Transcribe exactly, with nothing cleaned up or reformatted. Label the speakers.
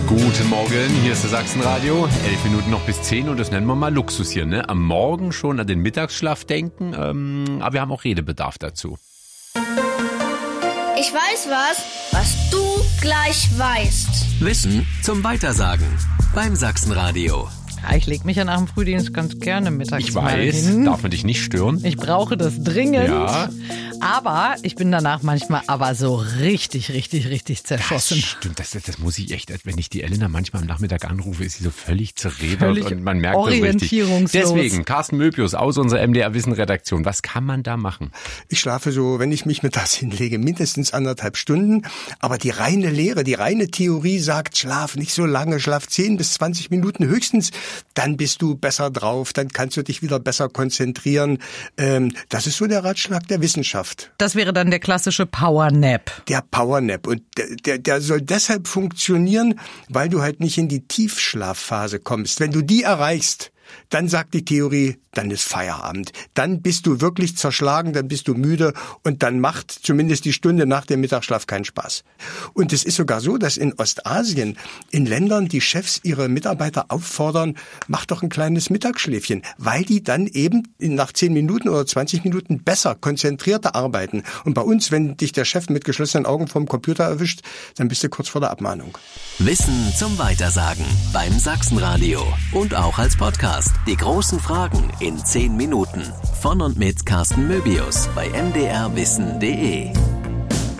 Speaker 1: Guten Morgen, hier ist das Sachsenradio. Elf Minuten noch bis zehn und das nennen wir mal Luxus hier, ne? Am Morgen schon an den Mittagsschlaf denken, ähm, aber wir haben auch Redebedarf dazu.
Speaker 2: Ich weiß was, was du gleich weißt.
Speaker 3: Wissen zum Weitersagen beim Sachsenradio.
Speaker 4: Ja, ich lege mich ja nach dem Frühdienst ganz gerne mittags
Speaker 1: Ich
Speaker 4: mal
Speaker 1: weiß,
Speaker 4: hin.
Speaker 1: darf man dich nicht stören?
Speaker 4: Ich brauche das dringend.
Speaker 1: Ja.
Speaker 4: Aber ich bin danach manchmal aber so richtig, richtig, richtig
Speaker 1: Das
Speaker 4: zerschossen.
Speaker 1: stimmt, das, das muss ich echt, wenn ich die Elena manchmal am Nachmittag anrufe, ist sie so völlig zerredet
Speaker 4: Völlig
Speaker 1: und man merkt das richtig.
Speaker 4: orientierungslos.
Speaker 1: Deswegen, Carsten Möbius aus unserer M D R-Wissen-Redaktion, was kann man da machen?
Speaker 5: Ich schlafe so, wenn ich mich mittags hinlege, mindestens anderthalb Stunden. Aber die reine Lehre, die reine Theorie sagt, schlaf nicht so lange, schlaf zehn bis zwanzig Minuten höchstens. Dann bist du besser drauf, dann kannst du dich wieder besser konzentrieren. Ähm, das ist so der Ratschlag der Wissenschaft.
Speaker 4: Das wäre dann der klassische Powernap.
Speaker 5: Der Powernap. Und der, der, der soll deshalb funktionieren, weil du halt nicht in die Tiefschlafphase kommst. Wenn du die erreichst, dann sagt die Theorie, dann ist Feierabend. Dann bist du wirklich zerschlagen, dann bist du müde und dann macht zumindest die Stunde nach dem Mittagsschlaf keinen Spaß. Und es ist sogar so, dass in Ostasien, in Ländern, die Chefs ihre Mitarbeiter auffordern, mach doch ein kleines Mittagsschläfchen, weil die dann eben nach zehn Minuten oder zwanzig Minuten besser, konzentrierter arbeiten. Und bei uns, wenn dich der Chef mit geschlossenen Augen vom Computer erwischt, dann bist du kurz vor der Abmahnung.
Speaker 3: Wissen zum Weitersagen beim Sachsenradio und auch als Podcast. Die großen Fragen in zehn Minuten. Von und mit Carsten Möbius bei m d r wissen punkt d e.